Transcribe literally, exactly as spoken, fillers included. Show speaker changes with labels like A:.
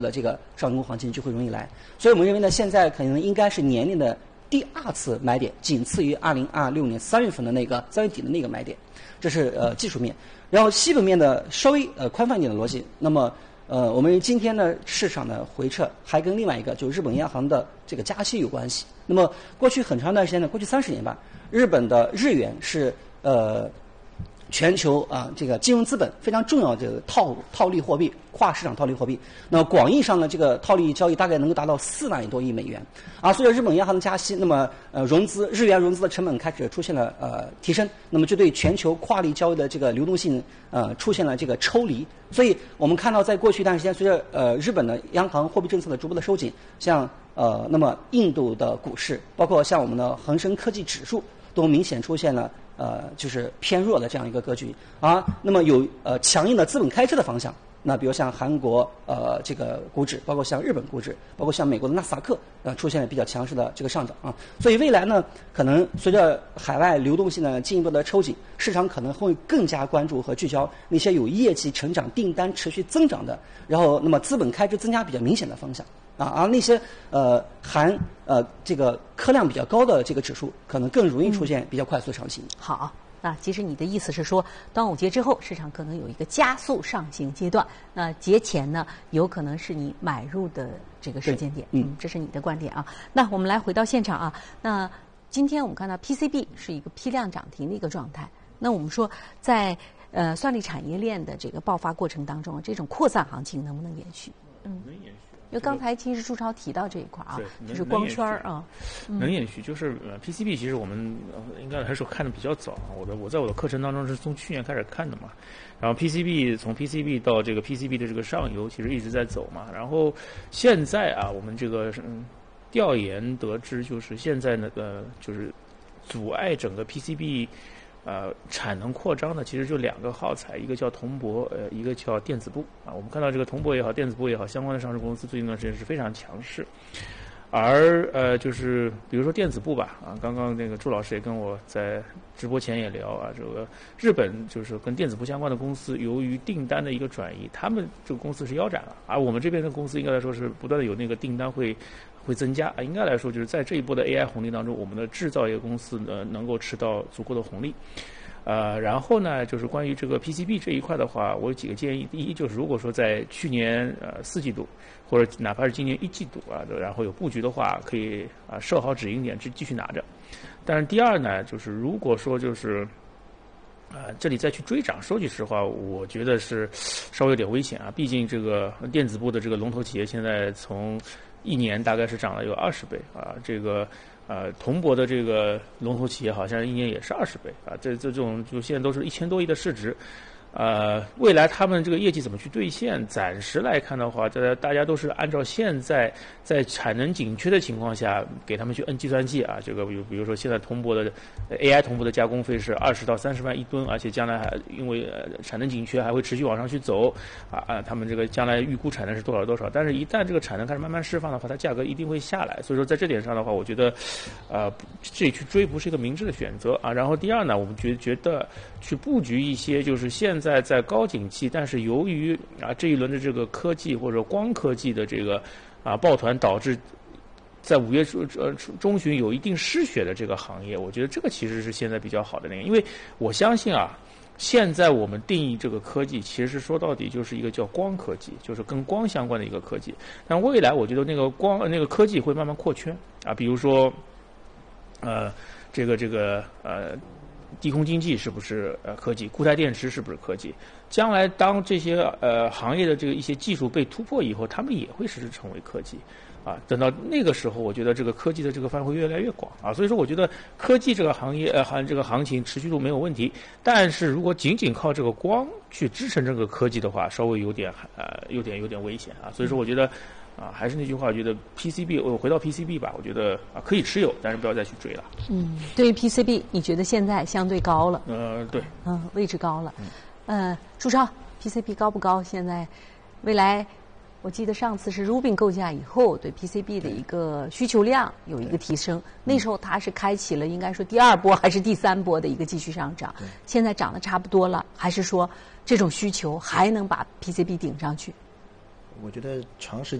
A: 的这个上攻黄金就会容易来。所以我们认为呢，现在可能应该是年内的第二次买点，仅次于二零二六年三月份的那个三月底的那个买点。这是呃技术面。然后基本面的稍微呃宽泛一点的逻辑，那么呃我们今天呢市场的回撤还跟另外一个就是日本央行的这个加息有关系。那么过去很长一段时间呢，过去三十年吧，日本的日元是呃全球啊这个金融资本非常重要的这个套套利货币，跨市场套利货币。那么广义上呢，这个套利交易大概能够达到四万多亿美元。啊，随着日本央行的加息，那么呃融资日元融资的成本开始出现了呃提升，那么就对全球跨利交易的这个流动性呃出现了这个抽离。所以我们看到，在过去一段时间，随着呃日本的央行货币政策的逐步的收紧，像呃那么印度的股市，包括像我们的恒生科技指数，都明显出现了呃就是偏弱的这样一个格局啊。那么有呃强硬的资本开支的方向。那比如像韩国呃这个股指，包括像日本股指，包括像美国的纳斯达克，呃出现了比较强势的这个上涨啊。所以未来呢，可能随着海外流动性的进一步的抽紧，市场可能会更加关注和聚焦那些有业绩成长、订单持续增长的，然后那么资本开支增加比较明显的方向啊。而那些呃含呃这个科量比较高的这个指数，可能更容易出现比较快速的上行。
B: 嗯、好。那其实你的意思是说，端午节之后市场可能有一个加速上行阶段，那节前呢有可能是你买入的这个时间点，嗯，这是你的观点啊。那我们来回到现场啊，那今天我们看到 P C B 是一个批量涨停的一个状态，那我们说在呃算力产业链的这个爆发过程当中，这种扩散行情能不能延续？嗯，
C: 能延续。
B: 因为刚才其实朱超提到这一块啊，就是光圈啊，
C: 能延续，就是呃 P C B 其实我们应该来说看的比较早，我的我在我的课程当中是从去年开始看的嘛，然后 P C B 从 P C B 到这个 P C B 的这个上游其实一直在走嘛，然后现在啊我们这个嗯调研得知就是现在呢呃就是阻碍整个 P C B。呃，产能扩张呢，其实就两个耗材，一个叫铜箔，呃，一个叫电子部啊。我们看到这个铜箔也好，电子部也好，相关的上市公司最近一段时间是非常强势。而呃，就是比如说电子部吧，啊，刚刚那个朱老师也跟我在直播前也聊啊，这个日本就是跟电子部相关的公司，由于订单的一个转移，他们这个公司是腰斩了，而我们这边的公司应该来说是不断的有那个订单会。会增加啊，应该来说就是在这一波的 A I 红利当中，我们的制造业公司呢能够吃到足够的红利。呃，然后呢，就是关于这个 P C B 这一块的话，我有几个建议。第一，就是如果说在去年呃四季度，或者哪怕是今年一季度啊，然后有布局的话，可以啊设好止盈点，继继续拿着。但是第二呢，就是如果说就是啊、呃、这里再去追涨，说句实话，我觉得是稍微有点危险啊。毕竟这个电子部的这个龙头企业现在从一年大概是涨了有二十倍啊，这个呃铜箔的这个龙头企业好像一年也是二十倍啊，这这种就现在都是一千多亿的市值。呃，未来他们这个业绩怎么去兑现？暂时来看的话，这大家都是按照现在在产能紧缺的情况下，给他们去摁计算器啊。这个比如比如说现在铜箔的 A I 铜箔的加工费是二十到三十万一吨，而且将来还因为呃产能紧缺还会持续往上去走啊啊，他们这个将来预估产能是多少多少。但是一旦这个产能开始慢慢释放的话，它价格一定会下来。所以说在这点上的话，我觉得呃这里去追不是一个明智的选择啊。然后第二呢，我们觉觉得去布局一些就是现在在在高景气，但是由于啊这一轮的这个科技或者光科技的这个啊抱团，导致在五月中呃中旬有一定失血的这个行业，我觉得这个其实是现在比较好的那个，因为我相信啊，现在我们定义这个科技，其实说到底就是一个叫光科技，就是跟光相关的一个科技。但未来我觉得那个光那个科技会慢慢扩圈啊，比如说呃这个这个呃。低空经济是不是呃科技？固态电池是不是科技？将来当这些呃行业的这个一些技术被突破以后，他们也会实施成为科技，啊，等到那个时候，我觉得这个科技的这个范围会越来越广啊。所以说，我觉得科技这个行业呃行这个行情持续度没有问题，但是如果仅仅靠这个光去支撑这个科技的话，稍微有点呃有点有点危险啊。所以说，我觉得。啊，还是那句话，我觉得 P C B， 我回到 P C B 吧，我觉得啊可以持有，但是不要再去追了。
B: 嗯，对于 P C B， 你觉得现在相对高了？
C: 呃，对，
B: 嗯，位置高了。嗯、呃，朱超 ，P C B 高不高？现在，未来，我记得上次是 Rubin 构架以后，对 P C B 的一个需求量有一个提升，那时候它是开启了应该说第二波还是第三波的一个继续上涨，现在涨得差不多了，还是说这种需求还能把 P C B 顶上去？
D: 我觉得长时